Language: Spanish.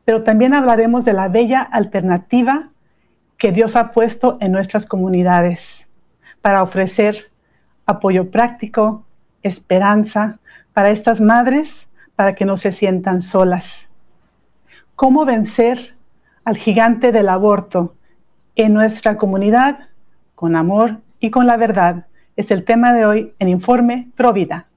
pero también hablaremos de la bella alternativa que Dios ha puesto en nuestras comunidades para ofrecer apoyo práctico, esperanza para estas madres, para que no se sientan solas. ¿Cómo vencer al gigante del aborto en nuestra comunidad? Con amor y con la verdad. Es el tema de hoy en Informe Provida.